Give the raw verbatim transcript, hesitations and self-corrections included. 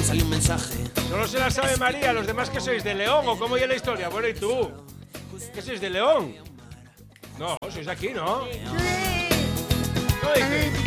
salió un mensaje. Solo se la sabe María, los demás que sois de León o cómo ya la historia. Bueno, ¿y tú? ¿Qué sois de León? No, sois de aquí, ¿no? ¿Cómo dices?